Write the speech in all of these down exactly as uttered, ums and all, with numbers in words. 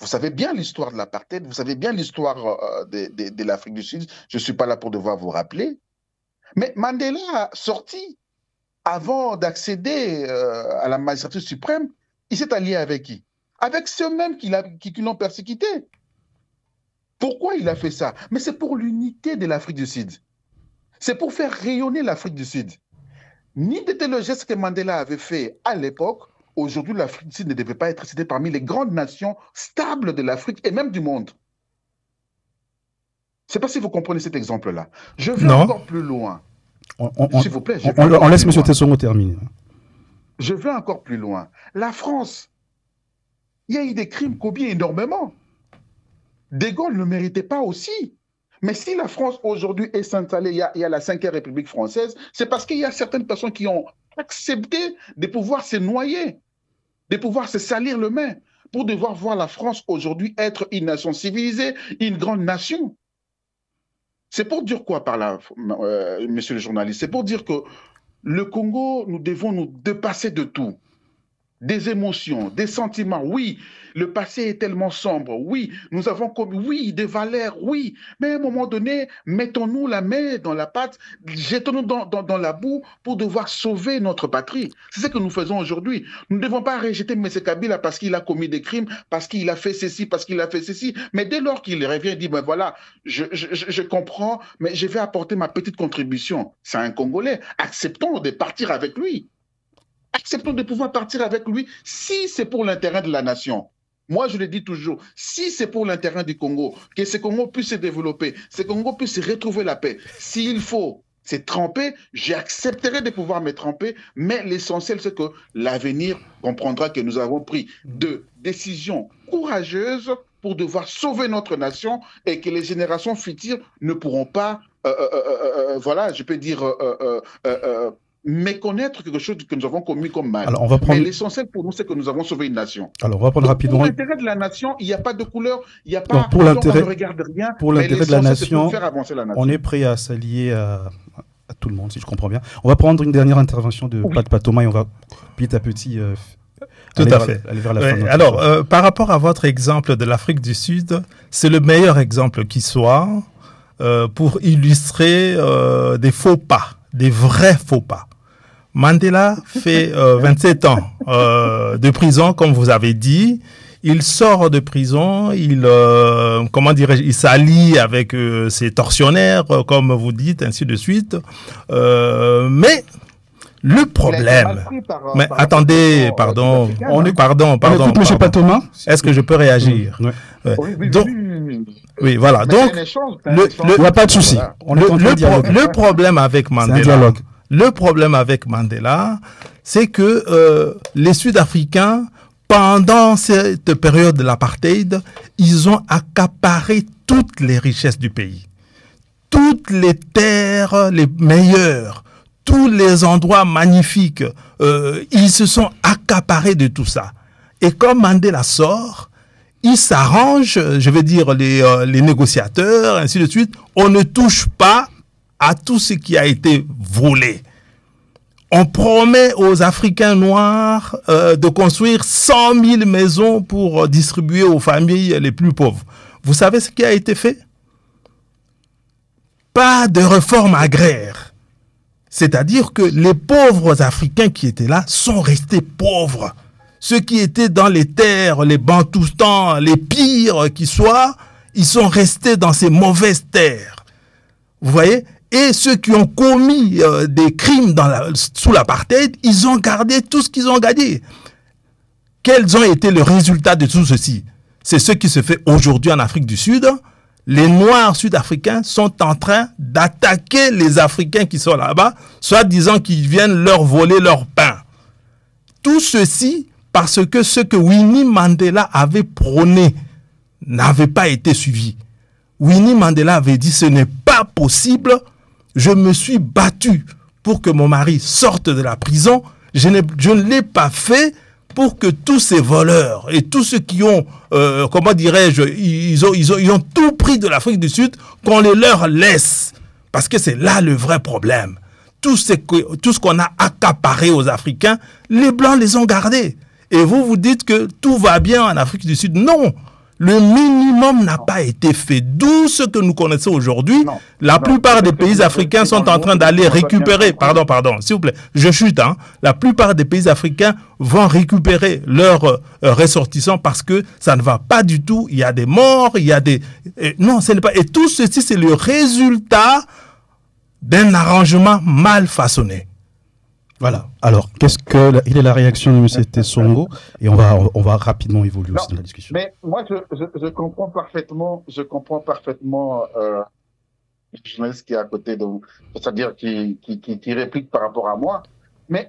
Vous savez bien l'histoire de l'apartheid, vous savez bien l'histoire euh, de, de, de l'Afrique du Sud. Je ne suis pas là pour devoir vous rappeler. Mais Mandela a sorti, avant d'accéder euh, à la magistrature suprême, il s'est allié avec qui? Avec ceux-mêmes qui, qui, qui l'ont persécuté. Pourquoi il a fait ça? Mais c'est pour l'unité de l'Afrique du Sud. C'est pour faire rayonner l'Afrique du Sud. Ni n'était le geste que Mandela avait fait à l'époque. Aujourd'hui, l'Afrique du Sud ne devait pas être citée parmi les grandes nations stables de l'Afrique et même du monde. Je ne sais pas si vous comprenez cet exemple-là. Je vais non. encore plus loin. On, on, S'il vous plaît. Je on, on, on laisse M. Tessongo terminer. Je vais encore plus loin. La France, il y a eu des crimes commis énormément. De Gaulle ne méritait pas aussi. Mais si la France aujourd'hui est installée, il y a, il y a la cinquième République française, c'est parce qu'il y a certaines personnes qui ont accepté de pouvoir se noyer, de pouvoir se salir le main, pour devoir voir la France aujourd'hui être une nation civilisée, une grande nation. C'est pour dire quoi par là, euh, monsieur le journaliste? C'est pour dire que le Congo, nous devons nous dépasser de tout. Des émotions, des sentiments, oui, le passé est tellement sombre, oui, nous avons commis, oui, des valeurs, oui, mais à un moment donné, mettons-nous la main dans la pâte, jetons-nous dans, dans, dans la boue pour devoir sauver notre patrie. C'est ce que nous faisons aujourd'hui. Nous ne devons pas rejeter M. Kabila parce qu'il a commis des crimes, parce qu'il a fait ceci, parce qu'il a fait ceci, mais dès lors qu'il revient et dit, ben voilà, je, je, je comprends, mais je vais apporter ma petite contribution. C'est un Congolais, acceptons de partir avec lui. Acceptons de pouvoir partir avec lui si c'est pour l'intérêt de la nation. Moi, je le dis toujours, si c'est pour l'intérêt du Congo, que ce Congo puisse se développer, ce Congo puisse retrouver la paix, s'il faut se tremper, j'accepterai de pouvoir me tremper, mais l'essentiel, c'est que l'avenir comprendra que nous avons pris de décisions courageuses pour devoir sauver notre nation et que les générations futures ne pourront pas, euh, euh, euh, euh, voilà, je peux dire... Euh, euh, euh, euh, méconnaître quelque chose que nous avons commis comme mal. Alors, on va prendre... Mais l'essentiel pour nous, c'est que nous avons sauvé une nation. Alors, on va prendre Donc, rapidement... Pour l'intérêt de la nation, il n'y a pas de couleur, il n'y a pas... Donc, pour l'intérêt, on ne regarde rien, pour l'intérêt de la nation, pour faire avancer la nation, on est prêt à s'allier à, à tout le monde, si je comprends bien. On va prendre une dernière intervention de oui. Pat Patoma et on va petit à petit... Euh, Tout aller à vers, fait. Aller vers la ouais, fin de notre alors, euh, par rapport à votre exemple de l'Afrique du Sud, c'est le meilleur exemple qui soit euh, pour illustrer euh, des faux pas, des vrais faux pas. Mandela fait euh, vingt-sept ans euh, de prison, comme vous avez dit. Il sort de prison, il euh, comment dirais-je, il s'allie avec euh, ses tortionnaires, euh, comme vous dites, ainsi de suite. Euh, mais le problème, par, mais par attendez, pardon, on est, pardon, pardon, on écoute pardon. M. Patoma. Est-ce que je peux réagir? Oui, ouais. oui, oui, Donc, oui, oui, oui. oui, voilà. Mais Donc, échange, le, il n'y a pas de souci. Voilà. On le, est en train le, de dialoguer. le problème avec Mandela, le problème avec Mandela, c'est que euh, les Sud-Africains, pendant cette période de l'apartheid, ils ont accaparé toutes les richesses du pays, toutes les terres les meilleures, tous les endroits magnifiques. Euh, ils se sont accaparés de tout ça. Et comme Mandela sort, ils s'arrangent, je veux dire les, euh, les négociateurs, ainsi de suite. On ne touche pas à tout ce qui a été volé. On promet aux Africains noirs euh, de construire cent mille maisons pour euh, distribuer aux familles les plus pauvres. Vous savez ce qui a été fait? Pas de réforme agraire. C'est-à-dire que les pauvres Africains qui étaient là sont restés pauvres. Ceux qui étaient dans les terres, les Bantoustans, les pires qui soient, ils sont restés dans ces mauvaises terres. Vous voyez? Et ceux qui ont commis euh, des crimes dans la, sous l'apartheid, ils ont gardé tout ce qu'ils ont gagné. Quels ont été les résultats de tout ceci? C'est ce qui se fait aujourd'hui en Afrique du Sud. Les Noirs sud-africains sont en train d'attaquer les Africains qui sont là-bas, soit disant qu'ils viennent leur voler leur pain. Tout ceci parce que ce que Winnie Mandela avait prôné n'avait pas été suivi. Winnie Mandela avait dit « ce n'est pas possible ». Je me suis battu pour que mon mari sorte de la prison. Je, je ne l'ai pas fait pour que tous ces voleurs et tous ceux qui ont, euh, comment dirais-je, ils ont, ils, ont, ils ont tout pris de l'Afrique du Sud, qu'on les leur laisse. Parce que c'est là le vrai problème. Tout ce, que, tout ce qu'on a accaparé aux Africains, les Blancs les ont gardés. Et vous, vous dites que tout va bien en Afrique du Sud. Non, Le minimum n'a pas été fait. D'où ce que nous connaissons aujourd'hui. Non. La Non. plupart des C'est pays que- africains c'est sont dans en le train monde d'aller qu'on doit bien récupérer. comprendre. Pardon, pardon, s'il vous plaît. Je chute. Hein. La plupart des pays africains vont récupérer leurs euh, ressortissants parce que ça ne va pas du tout. Il y a des morts, il y a des... Et non, ce n'est pas... Et tout ceci, c'est le résultat d'un arrangement mal façonné. Voilà. Alors, qu'est-ce que la, il est la réaction de M. Tessongo et on va on va rapidement évoluer aussi Non, dans la discussion. Mais moi, je, je, je comprends parfaitement, je comprends parfaitement euh, le journaliste qui est à côté de vous, c'est-à-dire qui, qui, qui, qui réplique par rapport à moi. Mais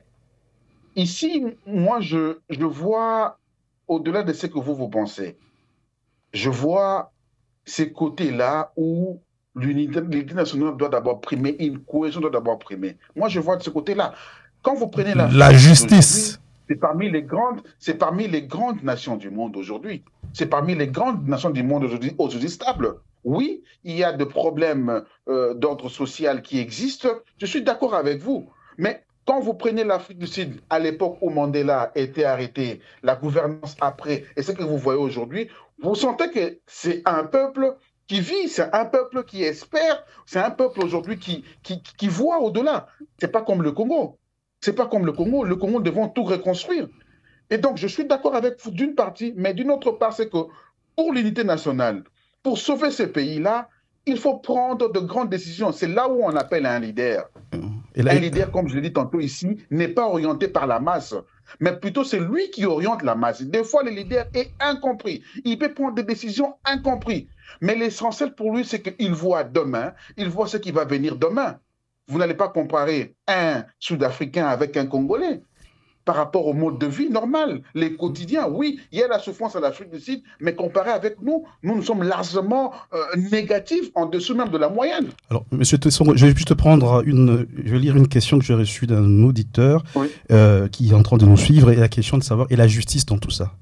ici, moi, je, je vois au-delà de ce que vous, vous pensez. Je vois ces côtés-là où l'unité l'unité nationale doit d'abord primer, une cohésion doit d'abord primer. Moi, je vois de ce côté-là. Quand vous prenez La l'Afrique justice. d'aujourd'hui, c'est parmi les grandes, c'est parmi les grandes nations du monde aujourd'hui. C'est parmi les grandes nations du monde aujourd'hui, aujourd'hui stables. Oui, il y a des problèmes euh, d'ordre social qui existent. Je suis d'accord avec vous. Mais quand vous prenez l'Afrique du Sud, à l'époque où Mandela était arrêté, la gouvernance après, et ce que vous voyez aujourd'hui, vous sentez que c'est un peuple qui vit, c'est un peuple qui espère, c'est un peuple aujourd'hui qui, qui, qui voit au-delà. C'est pas comme le Congo. C'est pas comme le Congo. Le Congo, nous devons tout reconstruire. Et donc, je suis d'accord avec vous d'une partie, mais d'une autre part, c'est que pour l'unité nationale, pour sauver ce pays-là, il faut prendre de grandes décisions. C'est là où on appelle un leader. Et là, Un leader, comme je l'ai dit tantôt ici, n'est pas orienté par la masse, mais plutôt c'est lui qui oriente la masse. Des fois, le leader est incompris. Il peut prendre des décisions incomprises. Mais l'essentiel pour lui, c'est qu'il voit demain, il voit ce qui va venir demain. Vous n'allez pas comparer un Sud-Africain avec un Congolais par rapport au mode de vie normal, les quotidiens. Oui, il y a la souffrance en Afrique du Sud, mais comparé avec nous, nous, nous sommes largement euh, négatifs, en dessous même de la moyenne. alors, Monsieur Tessongo, je vais juste prendre une, je vais lire une question que j'ai reçue d'un auditeur Oui. euh, qui est en train de nous suivre et la question de savoir et la justice dans tout ça.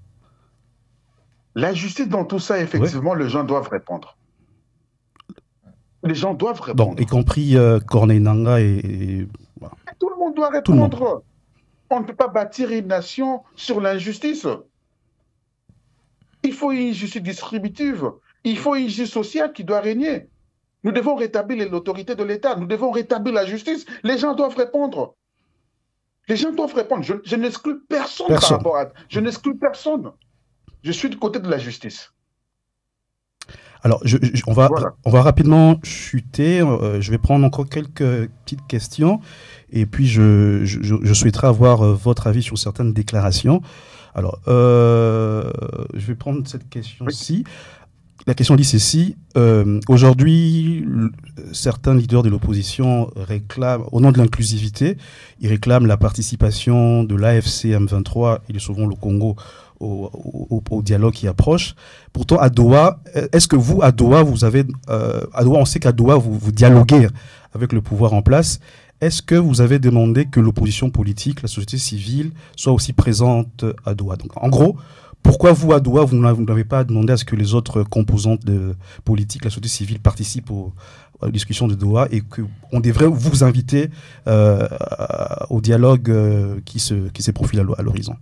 La justice dans tout ça, effectivement, ouais. Les gens doivent répondre. Les gens doivent répondre. Donc, y compris euh, Corneille Nangaa et, et... Voilà. Tout le monde doit répondre. Monde. On ne peut pas bâtir une nation sur l'injustice. Il faut une justice distributive. Il faut une justice sociale qui doit régner. Nous devons rétablir l'autorité de l'État. Nous devons rétablir la justice. Les gens doivent répondre. Les gens doivent répondre. Je, je n'exclus personne, personne par rapport à... Je n'exclus personne. Je suis du côté de la justice. Alors, je, je, on, va, voilà. on va rapidement chuter. Euh, je vais prendre encore quelques petites questions. Et puis, je, je, je souhaiterais avoir euh, votre avis sur certaines déclarations. Alors, euh, je vais prendre cette question-ci. Oui. La question dit ceci. Euh, Aujourd'hui, certains leaders de l'opposition réclament, au nom de l'inclusivité, ils réclament la participation de l'A F C M vingt-trois et de Sauvons le Congo Au, au, au dialogue qui approche. Pourtant, à Doha, est-ce que vous, à Doha, vous avez... Euh, à Doha, on sait qu'à Doha, vous, vous dialoguez avec le pouvoir en place. Est-ce que vous avez demandé que l'opposition politique, la société civile, soit aussi présente à Doha? Donc, en gros, pourquoi vous, à Doha, vous n'avez pas demandé à ce que les autres composantes de politique, la société civile, participent au, aux discussions de Doha et qu'on devrait vous inviter euh, au dialogue euh, qui se, qui se profile à l'horizon?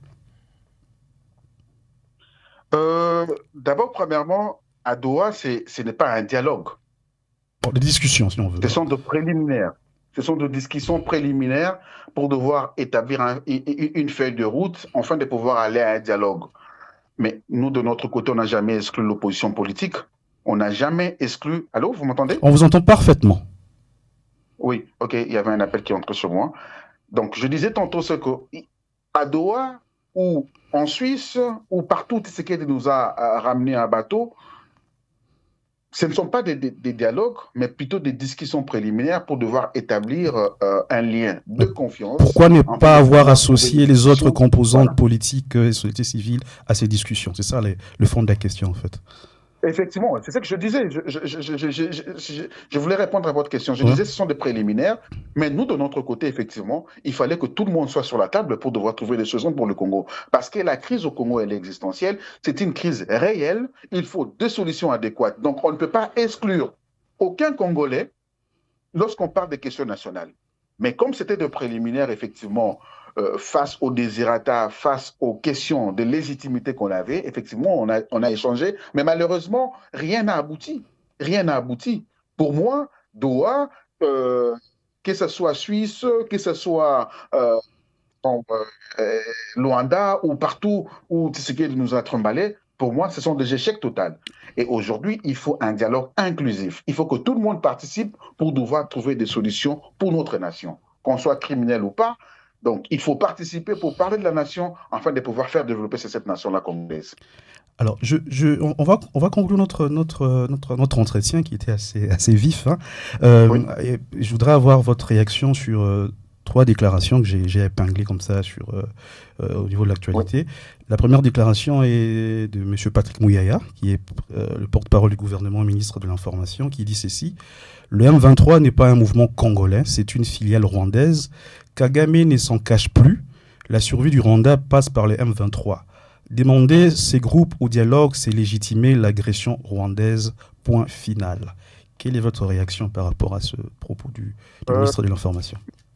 Euh, D'abord, premièrement, à Doha, ce n'est pas un dialogue. Bon, des discussions, si on veut. Ce sont de préliminaires. Ce sont des discussions préliminaires pour devoir établir un, une feuille de route afin de pouvoir aller à un dialogue. Mais nous, de notre côté, on n'a jamais exclu l'opposition politique. On n'a jamais exclu... Allô, vous m'entendez? On vous entend parfaitement. Oui, ok, il y avait un appel qui entrait sur moi. Donc, je disais tantôt ce que... À Doha, ou en Suisse, ou partout ce qui nous a ramené un bateau, ce ne sont pas des, des, des dialogues, mais plutôt des discussions préliminaires pour devoir établir euh, un lien de confiance. Pourquoi ne pas avoir associé les autres composantes voilà. politiques et société civile à ces discussions? C'est ça les, le fond de la question, en fait. Effectivement, c'est ça que je disais. Je, je, je, je, je, je, je voulais répondre à votre question. Je ouais. disais ce sont des préliminaires, mais nous, de notre côté, effectivement, il fallait que tout le monde soit sur la table pour devoir trouver des solutions pour le Congo. Parce que la crise au Congo, elle est existentielle. C'est une crise réelle. Il faut deux solutions adéquates. Donc, on ne peut pas exclure aucun Congolais lorsqu'on parle des questions nationales. Mais comme c'était des préliminaires, effectivement, euh, face aux désirata, face aux questions de légitimité qu'on avait, effectivement, on a, on a échangé, mais malheureusement, rien n'a abouti. Rien n'a abouti. Pour moi, Doha, euh, que ce soit Suisse, que ce soit euh, en, euh, Luanda ou partout où Tshisekedi nous a trimballé, pour moi, ce sont des échecs totaux. Et aujourd'hui, il faut un dialogue inclusif. Il faut que tout le monde participe pour devoir trouver des solutions pour notre nation, qu'on soit criminel ou pas. Donc, il faut participer pour parler de la nation afin de pouvoir faire développer cette nation-là congolaise. Alors, je, je, on, va, on va conclure notre, notre, notre, notre entretien qui était assez, assez vif. Hein. Euh, oui. Et je voudrais avoir votre réaction sur euh, trois déclarations que j'ai, j'ai épinglées comme ça sur, euh, euh, au niveau de l'actualité. Oui. La première déclaration est de M. Patrick Mouyaya, qui est euh, le porte-parole du gouvernement, ministre de l'Information, qui dit ceci. Le M vingt-trois n'est pas un mouvement congolais, c'est une filiale rwandaise. Kagame ne s'en cache plus. La survie du Rwanda passe par les M vingt-trois. Demander ces groupes au dialogue, c'est légitimer l'agression rwandaise, point final. Quelle est votre réaction par rapport à ce propos du, du euh, ministre de l'Information ?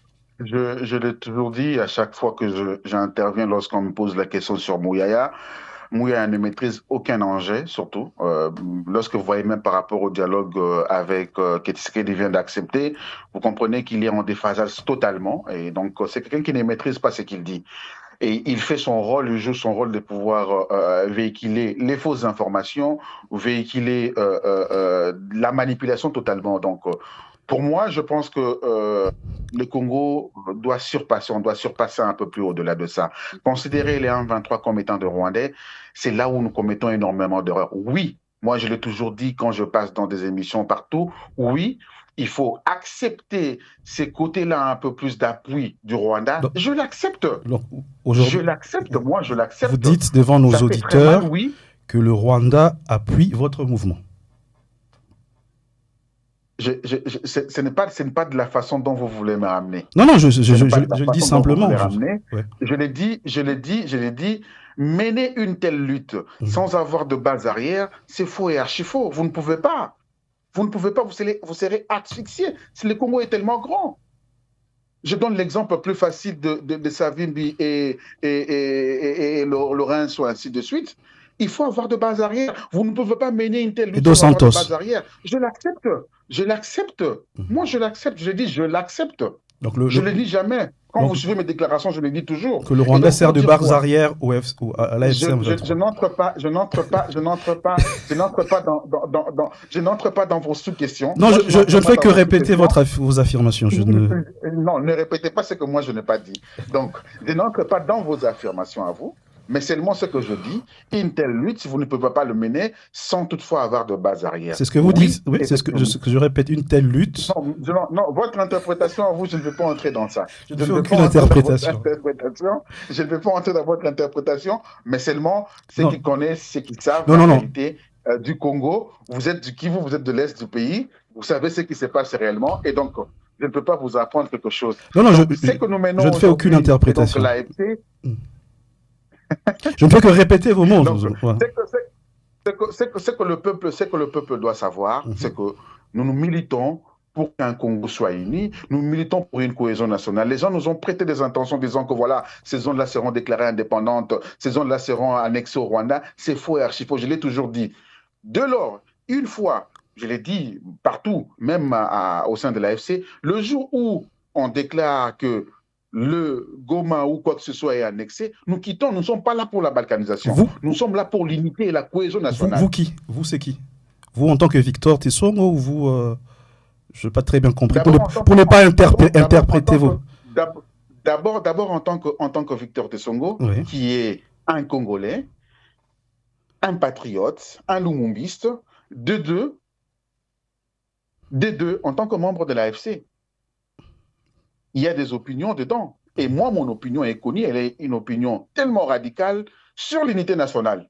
Je, je l'ai toujours dit à chaque fois que je, j'interviens lorsqu'on me pose la question sur Mouyaya. Mouyaya ne maîtrise aucun enjeu, surtout. Euh, lorsque vous voyez même par rapport au dialogue euh, avec euh, Tshisekedi vient d'accepter, vous comprenez qu'il est en déphasage totalement. Et donc, c'est quelqu'un qui ne maîtrise pas ce qu'il dit. Et il fait son rôle, il joue son rôle de pouvoir euh, véhiculer les fausses informations, véhiculer euh, euh, la manipulation totalement. Donc, euh, pour moi, je pense que euh, le Congo doit surpasser, on doit surpasser un peu plus au-delà de ça. Considérer les M vingt-trois comme étant des Rwandais, c'est là où nous commettons énormément d'erreurs. Oui, moi je l'ai toujours dit quand je passe dans des émissions partout, oui, il faut accepter ces côtés-là un peu plus d'appui du Rwanda. Donc, je l'accepte. Donc, je l'accepte, moi je l'accepte. Vous dites devant nos ça auditeurs mal, oui. que le Rwanda appuie votre mouvement. Je, je, je, ce, ce n'est pas, ce n'est pas de la façon dont vous voulez me ramener. Non, non, je, je, je, je, je le dis simplement. Je, ouais. je l'ai dit, je l'ai dit, je l'ai dit. Mener une telle lutte mmh. sans avoir de base arrière, c'est faux et archi faux. Vous ne pouvez pas. Vous ne pouvez pas. Vous serez, vous serez asphyxié. Le Congo est tellement grand. Je donne l'exemple plus facile de, de, de Savimbi et, et, et, et, et Lorenzo, ainsi de suite. Il faut avoir de base arrière. Vous ne pouvez pas mener une telle lutte sans avoir de base arrière. Je l'accepte. Je l'accepte. Mmh. Moi, je l'accepte. Je dis, je l'accepte. Donc le, je ne le dis jamais. Quand donc, vous suivez mes déclarations, je le dis toujours. Que le Rwanda sert de base arrière au F, au, à l'A F C. Je, je, je n'entre pas, je n'entre pas, je n'entre pas, je n'entre pas dans, dans, dans, dans, je n'entre pas dans vos sous-questions. Non, moi, je, je, je ne fais que répéter votre, vos affirmations. Je ne... Non, ne répétez pas ce que moi je n'ai pas dit. Donc, je n'entre pas dans vos affirmations à vous. Mais seulement ce que je dis, une telle lutte, si vous ne pouvez pas le mener sans toutefois avoir de base arrière. C'est ce que vous oui, dites, oui, c'est ce que, je, ce que je répète, une telle lutte. Non, je, non, votre interprétation à vous, je ne veux pas entrer dans ça. Je ne fais aucune interprétation. interprétation. Je ne veux pas entrer dans votre interprétation, mais seulement ceux non. qui connaissent, ceux qui savent non, la non, réalité euh, du Congo. Vous êtes du Kivu, vous êtes de l'Est du pays, vous savez ce qui se passe réellement, et donc je ne peux pas vous apprendre quelque chose. Non, non, donc, je, que nous menons je ne fais aucune interprétation. Donc, l'A F C, mm. Je ne fais que répéter vos mots. Donc, ouais. c'est, que, c'est, que, c'est, que, c'est que le peuple, c'est que le peuple doit savoir, mm-hmm. c'est que nous nous militons pour qu'un Congo soit uni, nous militons pour une cohésion nationale. Les gens nous ont prêté des intentions disant que voilà, ces zones-là seront déclarées indépendantes, ces zones-là seront annexées au Rwanda. C'est faux et archi faux, je l'ai toujours dit. De lors, une fois, je l'ai dit partout, même à, à, au sein de l'A F C, le jour où on déclare que le Goma ou quoi que ce soit est annexé, nous quittons, nous ne sommes pas là pour la balkanisation. Vous, nous sommes là pour l'unité et la cohésion nationale. Vous, vous qui Vous, c'est qui Vous, en tant que Victor Tessongo, ou vous euh, je n'ai pas très bien compris. D'abord, pour ne, pour ne pas interpr- d'abord, interpréter vos... D'abord, d'abord, d'abord en, tant que, en tant que Victor Tessongo, oui. qui est un Congolais, un patriote, un lumumbiste, de deux, de deux, en tant que membre de l'A F C. Il y a des opinions dedans. Et moi, mon opinion est connue, elle est une opinion tellement radicale sur l'unité nationale.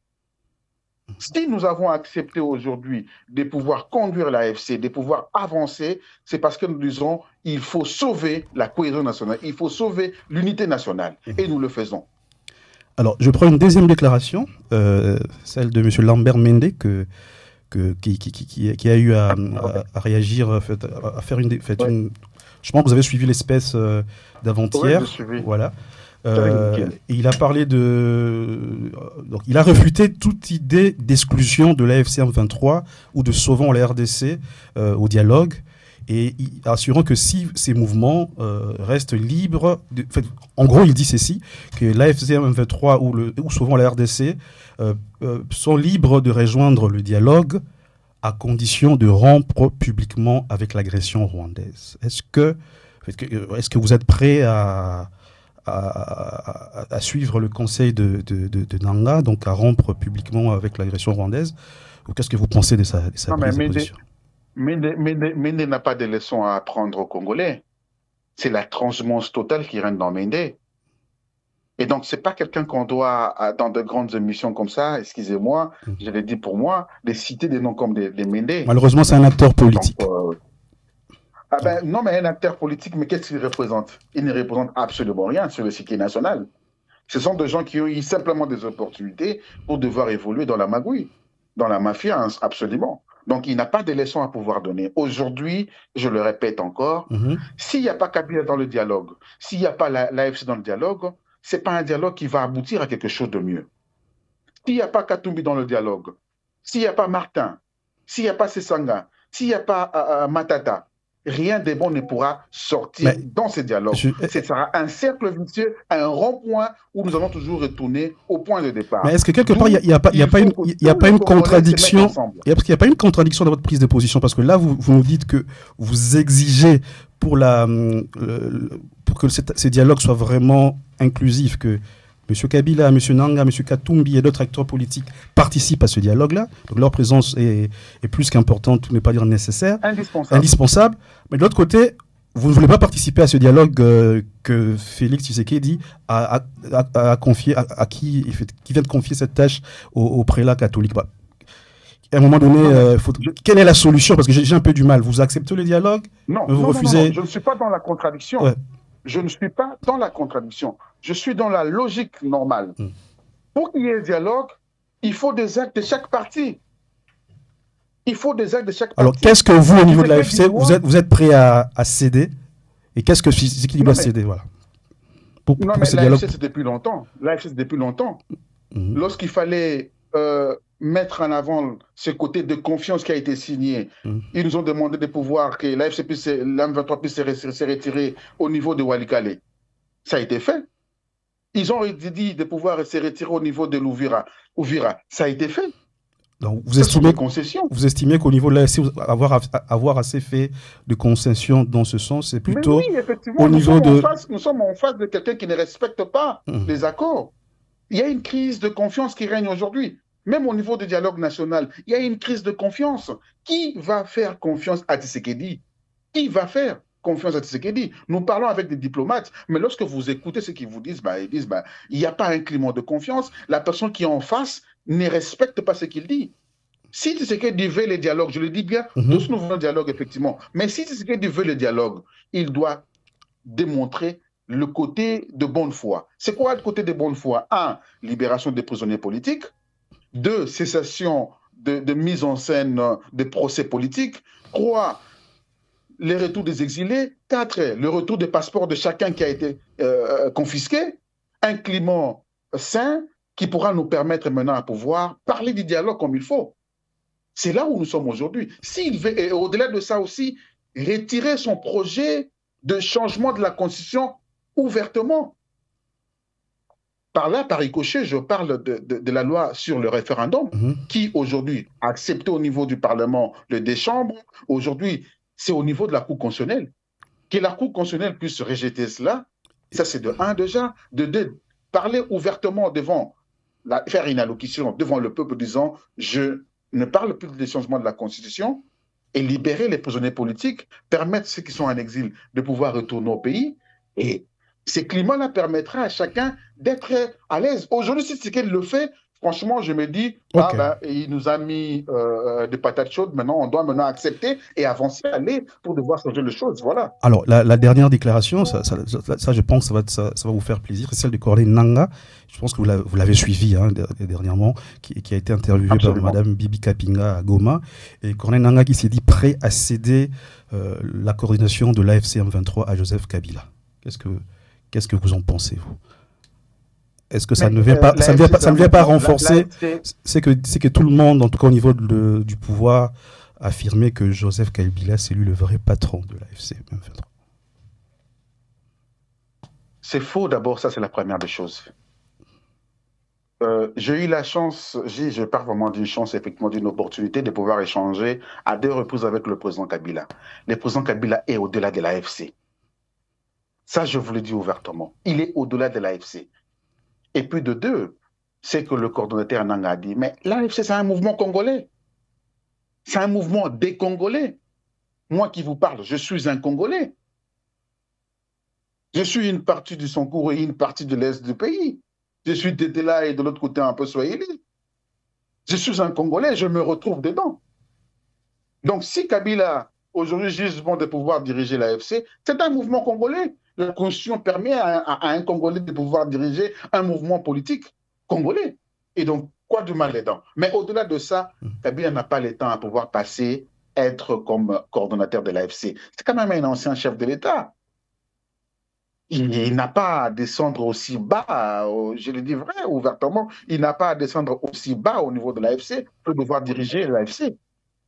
Si nous avons accepté aujourd'hui de pouvoir conduire l'A F C, de pouvoir avancer, c'est parce que nous disons il faut sauver la cohésion nationale, il faut sauver l'unité nationale. Et nous le faisons. Alors, je prends une deuxième déclaration, euh, celle de M. Lambert Mende, que, que, qui, qui, qui, qui a eu à, à, à réagir, à faire une... Fait ouais. une Je pense que vous avez suivi l'espèce euh, d'avant-hier. Oui, voilà. Euh, et il a parlé de... Donc, il a refuté toute idée d'exclusion de l'A F C M vingt-trois ou de sauvant la R D C euh, au dialogue, et assurant que si ces mouvements euh, restent libres... De... En, fait, en gros, il dit ceci, que l'A F C M vingt-trois ou, le... ou sauvant la R D C euh, euh, sont libres de rejoindre le dialogue à condition de rompre publiquement avec l'agression rwandaise. Est-ce que, est-ce que vous êtes prêt à... À, à, à suivre le conseil de, de, de, de Nanga, donc à rompre publiquement avec l'agression rwandaise? Ou qu'est-ce que vous pensez de sa, de sa non, prise mais de position? Mende n'a pas de leçons à apprendre aux Congolais. C'est la transhumance totale qui règne dans Mende. Et donc, ce n'est pas quelqu'un qu'on doit, dans de grandes émissions comme ça, excusez-moi, mmh. je l'ai dit pour moi, de citer des noms comme des, des Mende. Malheureusement, c'est un acteur politique. Donc, euh, Ah ben, non, mais un acteur politique, mais qu'est-ce qu'il représente? Il ne représente absolument rien sur le circuit national. Ce sont des gens qui ont eu simplement des opportunités pour devoir évoluer dans la magouille, dans la mafia, absolument. Donc, il n'a pas de leçons à pouvoir donner. Aujourd'hui, je le répète encore, mm-hmm. s'il n'y a pas Kabila dans le dialogue, s'il n'y a pas l'A F C dans le dialogue, ce n'est pas un dialogue qui va aboutir à quelque chose de mieux. S'il n'y a pas Katumbi dans le dialogue, s'il n'y a pas Martin, s'il n'y a pas Sessanga, s'il n'y a pas euh, euh, Matata, rien de bon ne pourra sortir mais dans ces dialogues. Je... Ce sera un cercle vicieux, un rond-point où nous allons toujours retourner au point de départ. Mais est-ce que quelque part, il n'y a, a, a, a pas une, y a pas une contradiction il n'y a, a pas une contradiction dans votre prise de position? Parce que là, vous, vous nous dites que vous exigez pour, la, le, pour que ces dialogues soient vraiment inclusifs, que M. Kabila, M. Nanga, M. Katumbi et d'autres acteurs politiques participent à ce dialogue-là. Donc leur présence est, est plus qu'importante, pour ne pas dire nécessaire. Indispensable. Indispensable. Mais de l'autre côté, vous ne voulez pas participer à ce dialogue euh, que Félix Tshisekedi a, a, a, a confié, à, à qui, qui vient de confier cette tâche au, au prélat catholique. Bah, à un moment donné, euh, faut... je... quelle est la solution? Parce que j'ai un peu du mal. Vous acceptez le dialogue? Non, vous non, refusez... non, non, je ne suis pas dans la contradiction. Ouais. Je ne suis pas dans la contradiction. Je suis dans la logique normale. Mmh. Pour qu'il y ait un dialogue, il faut des actes de chaque partie. Il faut des actes de chaque partie. Alors, qu'est-ce que vous, au niveau de l'A F C, vous êtes, vous êtes prêt à, à céder? Et qu'est-ce que c'est qui doit mais... céder, voilà. Pour, non, pour mais l'A F C, c'est depuis longtemps. L'A F C, c'est depuis longtemps. Mmh. Lorsqu'il fallait euh, mettre en avant ce côté de confiance qui a été signé, mmh. ils nous ont demandé de pouvoir que l'A F C puisse, l'M vingt-trois puisse se, se retirer au niveau de Walikale. Ça a été fait. Ils ont dit de pouvoir se retirer au niveau de l'Ouvira. Ouvira, ça a été fait. Donc vous, estimez, vous estimez qu'au niveau de l'A F C, avoir, avoir assez fait de concessions dans ce sens, c'est plutôt oui, au niveau de... Face, nous sommes en face de quelqu'un qui ne respecte pas mmh. les accords. Il y a une crise de confiance qui règne aujourd'hui. Même au niveau du dialogue national, il y a une crise de confiance. Qui va faire confiance à Tshisekedi? Qui va faire confiance à Tshisekedi? Nous parlons avec des diplomates, mais lorsque vous écoutez ce qu'ils vous disent, bah, ils disent bah, il n'y a pas un climat de confiance. La personne qui est en face ne respecte pas ce qu'il dit. Si Tshisekedi veut le dialogue, je le dis bien, mm-hmm. tous nous voulons le dialogue, effectivement, mais si Tshisekedi veut le dialogue, il doit démontrer le côté de bonne foi. C'est quoi le côté de bonne foi? Un, libération des prisonniers politiques. Deux, cessation de, de mise en scène de procès politiques. Trois, les retours des exilés. Quatre, le retour des passeports de chacun qui a été euh, confisqué. Un climat sain qui pourra nous permettre maintenant à pouvoir parler du dialogue comme il faut. C'est là où nous sommes aujourd'hui. S'il veut, et au-delà de ça aussi, retirer son projet de changement de la Constitution ouvertement. Par là, par ricochet, je parle de, de, de la loi sur le référendum, mmh. qui aujourd'hui a accepté au niveau du Parlement le deux chambres. Aujourd'hui, c'est au niveau de la Cour constitutionnelle. Que la Cour constitutionnelle puisse rejeter cela, ça c'est de un déjà. De deux, parler ouvertement devant, la, faire une allocution devant le peuple disant « je ne parle plus des changements de la Constitution » et libérer les prisonniers politiques, permettre ceux qui sont en exil de pouvoir retourner au pays. Et ces climats-là permettra à chacun d'être à l'aise. Aujourd'hui, si c'est qu'elle le fait, franchement, je me dis, okay. ah ben, il nous a mis euh, des patates chaudes, maintenant, on doit maintenant accepter et avancer, aller pour devoir changer les choses, voilà. Alors, la, la dernière déclaration, ça, ça, ça, ça je pense, ça va, ça, ça va vous faire plaisir, c'est celle de Corneille Nangaa. Je pense que vous l'avez suivi hein, dernièrement, qui, qui a été interviewé Absolument. par Madame Bibi Kapinga à Goma. Et Corneille Nangaa qui s'est dit prêt à céder euh, la coordination de l'A F C M vingt-trois à Joseph Kabila. Qu'est-ce que, qu'est-ce que vous en pensez, vous? est-ce que ça ne vient pas, ça ne vient pas, ça ne vient pas renforcer, c'est que, c'est que tout le monde, en tout cas au niveau de, du pouvoir, affirmait que Joseph Kabila, c'est lui le vrai patron de l'A F C M vingt-trois. C'est faux d'abord, ça c'est la première des choses. Euh, j'ai eu la chance, j'ai, je parle vraiment d'une chance, effectivement, d'une opportunité de pouvoir échanger à deux reprises avec le président Kabila. Le président Kabila est au-delà de l'A F C. Ça, je vous le dis ouvertement. Il est au-delà de l'A F C. Et puis de deux, c'est que le coordonnateur Nanga a dit, mais l'A F C, c'est un mouvement congolais. C'est un mouvement des Congolais. Moi qui vous parle, je suis un Congolais. Je suis une partie du Sankourou et une partie de l'Est du pays. Je suis de là et de l'autre côté un peu swahili. Je suis un Congolais, je me retrouve dedans. Donc si Kabila, aujourd'hui, juge bon de pouvoir diriger l'A F C, c'est un mouvement congolais. La Constitution permet à, à, à un Congolais de pouvoir diriger un mouvement politique congolais. Et donc, quoi de mal dedans? Mais au-delà de ça, Kabila n'a pas le temps à pouvoir passer, être comme coordonnateur de l'A F C. C'est quand même un ancien chef de l'État. Il, il n'a pas à descendre aussi bas, je le dis vrai, ouvertement, il n'a pas à descendre aussi bas au niveau de l'A F C pour devoir diriger l'A F C.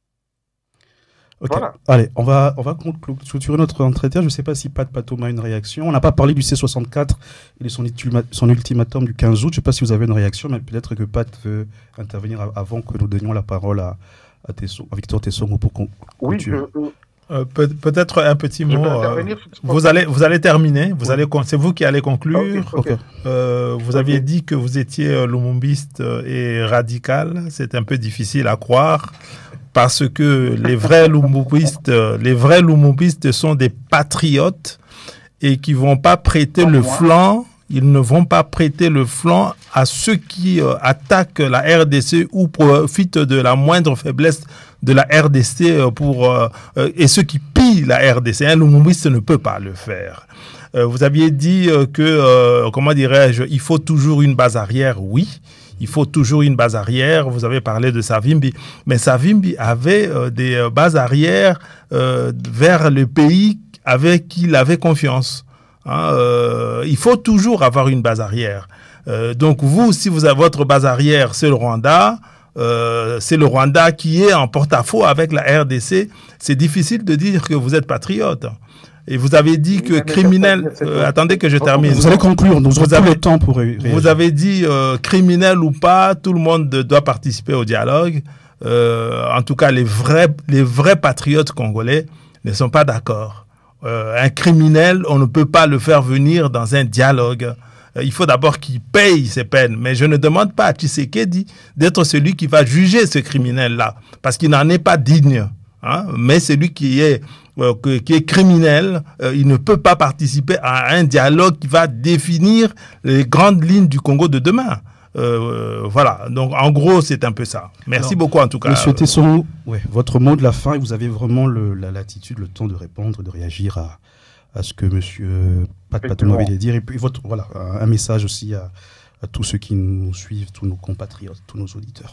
Ok, voilà. Allez, on va, on va clôturer notre entretien. Je ne sais pas si Pat Patoum a une réaction. On n'a pas parlé du C soixante-quatre et de son, ultima, son ultimatum du quinze août. Je ne sais pas si vous avez une réaction, mais peut-être que Pat veut intervenir avant que nous donnions la parole à, à, Tesson, à Victor Tesson pour qu'on Oui, euh, Euh, peut, peut-être un petit mot. Euh, vous allez, vous allez terminer. Vous oui. allez, c'est vous qui allez conclure. Okay, okay. Euh, vous okay. aviez dit que vous étiez lumumbiste et radical. C'est un peu difficile à croire parce que les vrais lumumbistes, les vrais lumumbistes sont des patriotes et qui vont pas prêter Comme le moi. flanc. Ils ne vont pas prêter le flanc à ceux qui euh, attaquent la R D C ou profitent de la moindre faiblesse de la R D C pour, euh, euh, et ceux qui pillent la R D C. Un lumumbiste ne peut pas le faire. Euh, vous aviez dit euh, que, euh, comment dirais-je, il faut toujours une base arrière. Oui, il faut toujours une base arrière. Vous avez parlé de Savimbi. Mais Savimbi avait euh, des bases arrière euh, vers le pays avec qui il avait confiance. Hein, euh, il faut toujours avoir une base arrière. Euh, donc vous, si vous avez votre base arrière, c'est le Rwanda, euh, c'est le Rwanda qui est en porte-à-faux avec la R D C. C'est difficile de dire que vous êtes patriote. Et vous avez dit que criminel... Euh, attendez que je termine. Vous allez conclure, nous vous avez le temps pour réagir. Vous avez dit euh, criminel ou pas, tout le monde doit participer au dialogue. Euh, en tout cas, les vrais, les vrais patriotes congolais ne sont pas d'accord. Euh, un criminel, on ne peut pas le faire venir dans un dialogue. Euh, il faut d'abord qu'il paye ses peines. Mais je ne demande pas à Tshisekedi d'être celui qui va juger ce criminel-là, parce qu'il n'en est pas digne. Hein, mais celui qui est, euh, qui est criminel, euh, il ne peut pas participer à un dialogue qui va définir les grandes lignes du Congo de demain. Euh, voilà, donc en gros c'est un peu ça. Merci Alors, beaucoup en tout cas. Monsieur Tesson, ouais, votre mot de la fin, et vous avez vraiment le, la latitude, le temps de répondre, de réagir à, à ce que Monsieur Pat Patoum avait dit. Et puis votre, voilà, un message aussi à, à tous ceux qui nous suivent, tous nos compatriotes, tous nos auditeurs.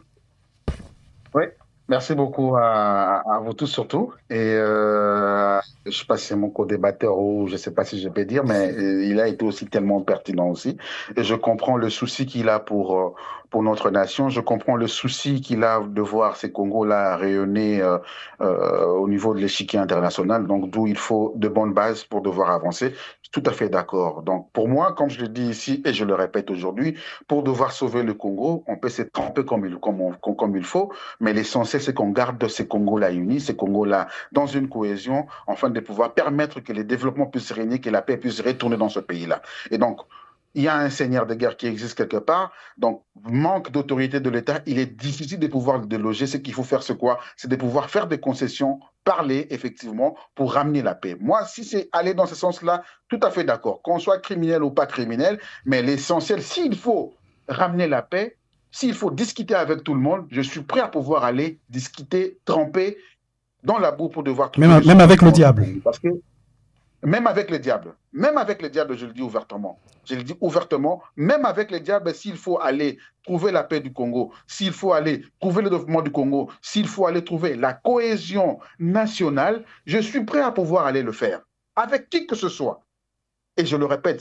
Oui, merci beaucoup à, à vous tous surtout. Et euh, je ne sais pas si c'est mon co-débatteur ou je ne sais pas si je peux dire, mais il a été aussi tellement pertinent aussi. Et je comprends le souci qu'il a pour, pour notre nation. Je comprends le souci qu'il a de voir ces Congos-là rayonner euh, euh, au niveau de l'échiquier international. Donc, d'où il faut de bonnes bases pour devoir avancer. Tout à fait d'accord. Donc, pour moi, comme je le dis ici et je le répète aujourd'hui, pour devoir sauver le Congo, on peut se tromper comme il, comme, on, comme il faut, mais l'essentiel, c'est qu'on garde ces Congos-là unis, ces Congos-là dans une cohésion, afin de pouvoir permettre que le développement puisse régner, que la paix puisse retourner dans ce pays-là. Et donc, il y a un seigneur de guerre qui existe quelque part, donc manque d'autorité de l'État, il est difficile de pouvoir le déloger. Ce qu'il faut faire, c'est quoi? C'est de pouvoir faire des concessions, parler effectivement pour ramener la paix. Moi, si c'est aller dans ce sens-là, tout à fait d'accord, qu'on soit criminel ou pas criminel, mais l'essentiel, s'il faut ramener la paix, s'il faut discuter avec tout le monde, je suis prêt à pouvoir aller discuter, tremper dans la boue pour devoir... Même, même avec le diable. Parce que Même avec les diables, même avec les diables, je le dis ouvertement, je le dis ouvertement, même avec les diables, s'il faut aller trouver la paix du Congo, s'il faut aller trouver le développement du Congo, s'il faut aller trouver la cohésion nationale, je suis prêt à pouvoir aller le faire, avec qui que ce soit. Et je le répète,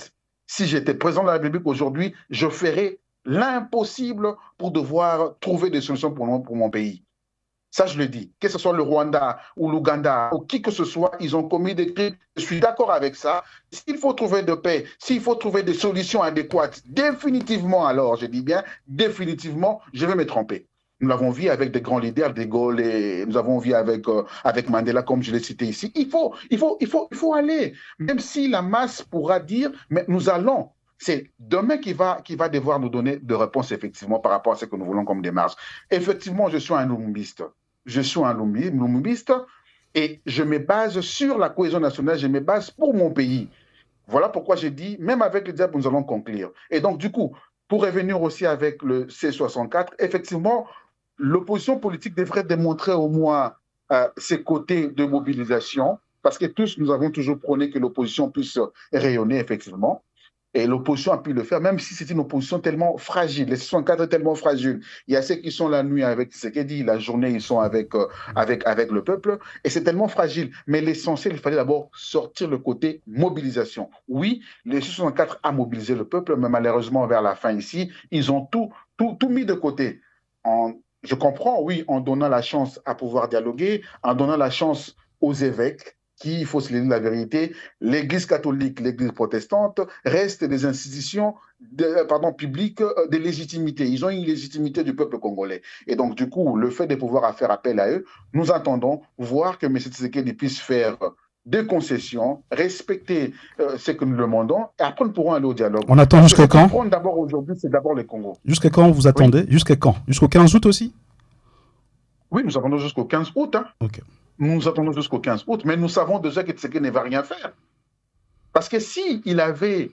Si j'étais président de la République aujourd'hui, je ferais l'impossible pour devoir trouver des solutions pour, mon, pour mon pays. Ça, je le dis. Que ce soit le Rwanda ou l'Ouganda ou qui que ce soit, ils ont commis des crimes. Je suis d'accord avec ça. S'il faut trouver de paix, s'il faut trouver des solutions adéquates, définitivement, alors, je dis bien, définitivement, je vais me tromper. Nous l'avons vu avec des grands leaders, De Gaulle, et nous avons vu avec, euh, avec Mandela, comme je l'ai cité ici. Il faut, il, faut, il, faut, il faut aller, même si la masse pourra dire, mais nous allons. C'est demain qui va, qui va devoir nous donner des réponses, effectivement, par rapport à ce que nous voulons comme démarche. Effectivement, je suis un lumumbiste. Je suis un lumumbiste et je me base sur la cohésion nationale, je me base pour mon pays. Voilà pourquoi j'ai dit, même avec le diable, nous allons conclure. Et donc, du coup, pour revenir aussi avec le C soixante-quatre, effectivement, l'opposition politique devrait démontrer au moins euh, ses côtés de mobilisation, parce que tous, nous avons toujours prôné que l'opposition puisse rayonner, effectivement. Et l'opposition a pu le faire, même si c'est une opposition tellement fragile. Les soixante-quatre est tellement fragile. Il y a ceux qui sont la nuit avec Tshisekedi, la journée, ils sont avec, euh, avec, avec le peuple. Et c'est tellement fragile. Mais l'essentiel, il fallait d'abord sortir le côté mobilisation. Oui, les soixante-quatre a mobilisé le peuple, mais malheureusement, vers la fin ici, ils ont tout, tout, tout mis de côté. En, je comprends, oui, en donnant la chance à pouvoir dialoguer, en donnant la chance aux évêques, qui, il faut se dire la vérité, l'Église catholique, l'Église protestante restent des institutions de, pardon, publiques de légitimité. Ils ont une légitimité du peuple congolais. Et donc, du coup, le fait de pouvoir faire appel à eux, nous attendons voir que M. Tshisekedi puisse faire des concessions, respecter euh, ce que nous demandons, et après nous pourrons aller au dialogue. On attend jusqu'à quand? D'abord aujourd'hui, c'est d'abord le Congo. Jusqu'à quand vous attendez? Oui. Jusqu'à quand? Jusqu'au quinze août aussi? Oui, nous attendons jusqu'au quinze août. Hein. Ok. Nous attendons jusqu'au quinze août, mais nous savons déjà que Tshisekedi ne va rien faire. Parce que s'il avait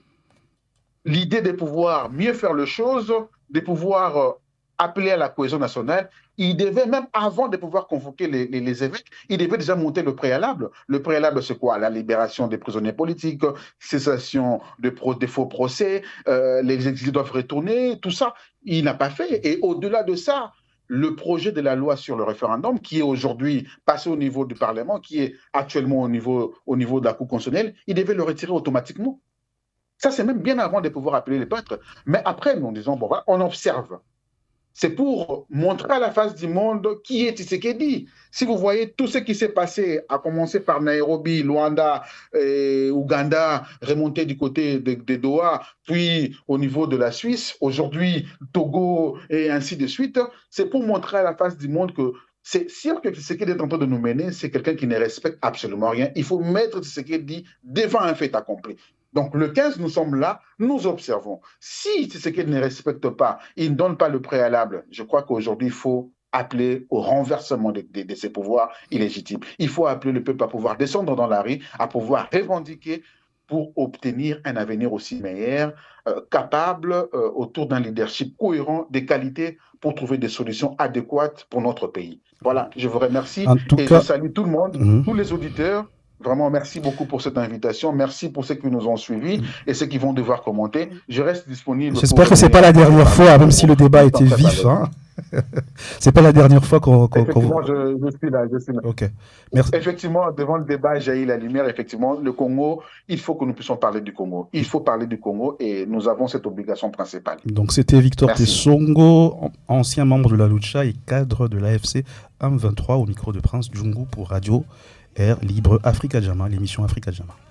l'idée de pouvoir mieux faire les choses, de pouvoir euh, appeler à la cohésion nationale, il devait, même avant de pouvoir convoquer les, les, les évêques, il devait déjà monter le préalable. Le préalable, c'est quoi? La libération des prisonniers politiques, cessation de pro, des faux procès, euh, les exilés doivent retourner, tout ça, il n'a pas fait. Et au-delà de ça, le projet de la loi sur le référendum, qui est aujourd'hui passé au niveau du Parlement, qui est actuellement au niveau, au niveau de la Cour constitutionnelle, il devait le retirer automatiquement. Ça, c'est même bien avant de pouvoir appeler les prêtres. Mais après, nous disons, bon, voilà, on observe. C'est pour montrer à la face du monde qui est Tshisekedi. Si vous voyez tout ce qui s'est passé, à commencer par Nairobi, Luanda, et Ouganda, remonter du côté de, de Doha, puis au niveau de la Suisse, aujourd'hui Togo et ainsi de suite, c'est pour montrer à la face du monde que c'est sûr que Tshisekedi est en train de nous mener, c'est quelqu'un qui ne respecte absolument rien. Il faut mettre Tshisekedi devant un fait accompli. Donc, le quinze, nous sommes là, nous observons. Si Tshisekedi ne respecte pas, il ne donne pas le préalable, je crois qu'aujourd'hui, il faut appeler au renversement de, de, de ses pouvoirs illégitimes. Il faut appeler le peuple à pouvoir descendre dans la rue, à pouvoir revendiquer pour obtenir un avenir aussi meilleur, euh, capable, euh, autour d'un leadership cohérent, des qualités pour trouver des solutions adéquates pour notre pays. Voilà, je vous remercie et cas... je salue tout le monde, mmh. tous les auditeurs. Vraiment, merci beaucoup pour cette invitation. Merci pour ceux qui nous ont suivis et ceux qui vont devoir commenter. Je reste disponible. J'espère que ce n'est pas la dernière fois, même si le débat était vif. Hein. C'est pas la dernière fois qu'on... qu'on effectivement, qu'on... Je, je suis là. Je suis là. Ok. Merci. Effectivement, devant le débat jaillit la lumière. Effectivement, le Congo, il faut que nous puissions parler du Congo. Il faut parler du Congo et nous avons cette obligation principale. Donc, c'était Victor Tessongo, ancien membre de la Lucha et cadre de l'A F C M vingt-trois au micro de Prince Djungu pour Radio Air Libre Africa Jama, l'émission Africa Jama.